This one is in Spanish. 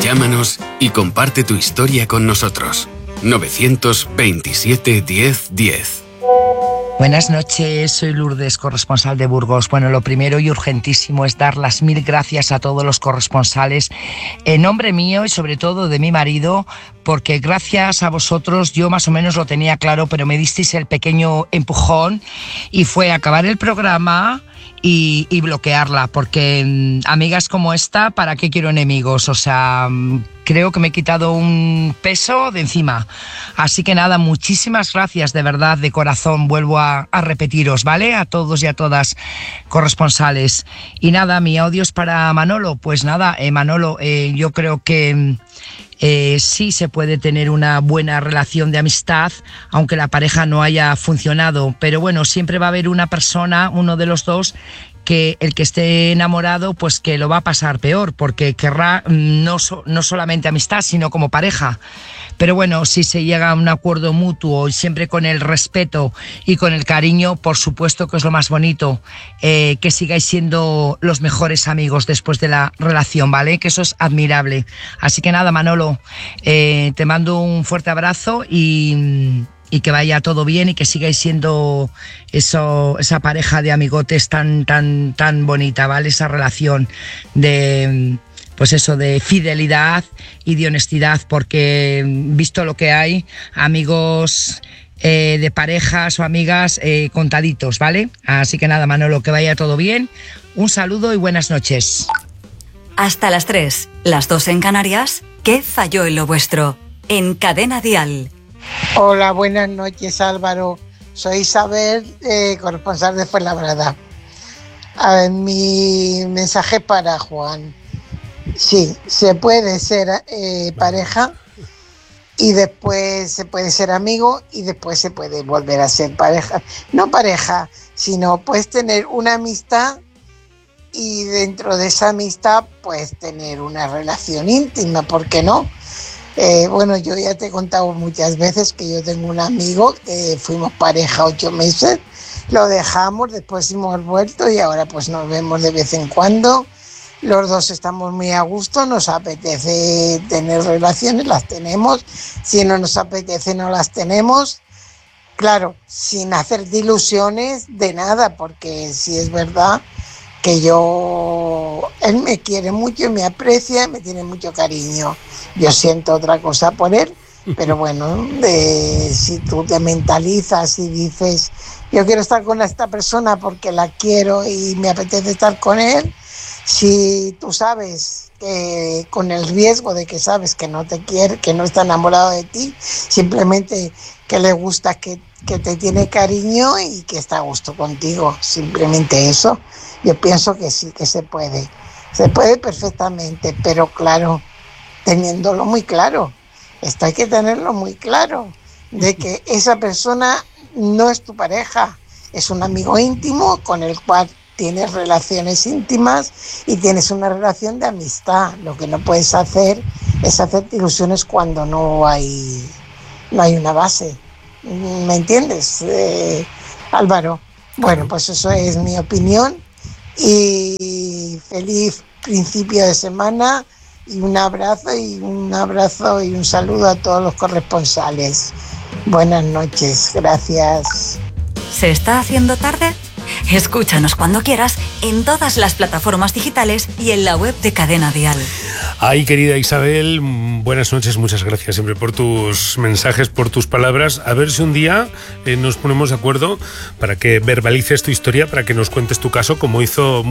Llámanos y comparte tu historia con nosotros. 927 10 10. Buenas noches, soy Lourdes, corresponsal de Burgos. Bueno, lo primero y urgentísimo es dar las 1000 gracias a todos los corresponsales en nombre mío y sobre todo de mi marido, porque gracias a vosotros yo más o menos lo tenía claro, pero me disteis el pequeño empujón y fue acabar el programa y bloquearla, porque amigas como esta, ¿para qué quiero enemigos? O sea, creo que me he quitado un peso de encima. Así que nada, muchísimas gracias de verdad, de corazón, vuelvo a repetiros, ¿vale? A todos y a todas corresponsales. Y nada, mi audio es para Manolo. Pues nada, Manolo, yo creo que sí se puede tener una buena relación de amistad, aunque la pareja no haya funcionado. Pero bueno, siempre va a haber una persona, uno de los dos, que el que esté enamorado, pues que lo va a pasar peor, porque querrá no solamente amistad, sino como pareja. Pero bueno, si se llega a un acuerdo mutuo y siempre con el respeto y con el cariño, por supuesto que es lo más bonito, que sigáis siendo los mejores amigos después de la relación, ¿vale? Que eso es admirable. Así que nada, Manolo, te mando un fuerte abrazo y que vaya todo bien y que sigáis siendo esa pareja de amigotes tan bonita, ¿vale? Esa relación de, pues eso, de fidelidad y de honestidad, porque visto lo que hay, amigos de parejas o amigas contaditos, ¿vale? Así que nada, Manolo, que vaya todo bien. Un saludo y buenas noches. Hasta las 3, las 2 en Canarias. ¿Qué falló en lo vuestro? En Cadena Dial. Hola, buenas noches, Álvaro. Soy Isabel, corresponsal de Fuenlabrada. A ver, mi mensaje para Juan. Sí, se puede ser pareja y después se puede ser amigo y después se puede volver a ser pareja. No pareja, sino puedes tener una amistad y dentro de esa amistad puedes tener una relación íntima, ¿por qué no? Bueno, yo ya te he contado muchas veces que yo tengo un amigo que fuimos pareja 8 meses, lo dejamos, después hemos vuelto y ahora pues nos vemos de vez en cuando. Los dos estamos muy a gusto, nos apetece tener relaciones, las tenemos, si no nos apetece no las tenemos. Claro, sin hacerte ilusiones de nada, porque sí es verdad que él me quiere mucho, me aprecia, me tiene mucho cariño. Yo siento otra cosa por él, pero bueno, si tú te mentalizas y dices, yo quiero estar con esta persona porque la quiero y me apetece estar con él, si tú sabes que con el riesgo de que sabes que no te quiere, que no está enamorado de ti, simplemente que le gusta, que te tiene cariño y que está a gusto contigo, simplemente eso. Yo pienso que sí, que se puede perfectamente, pero claro, teniéndolo muy claro, esto hay que tenerlo muy claro, de que esa persona no es tu pareja, es un amigo íntimo con el cual tienes relaciones íntimas y tienes una relación de amistad. Lo que no puedes hacer es hacerte ilusiones cuando no hay una base. ¿Me entiendes, Álvaro? Bueno, pues eso es mi opinión y feliz principio de semana y un abrazo y un saludo a todos los corresponsales. Buenas noches, gracias. ¿Se está haciendo tarde? Escúchanos cuando quieras en todas las plataformas digitales y en la web de Cadena Dial. Ay, querida Isabel, buenas noches, muchas gracias siempre por tus mensajes, por tus palabras. A ver si un día nos ponemos de acuerdo para que verbalices tu historia, para que nos cuentes tu caso, como hizo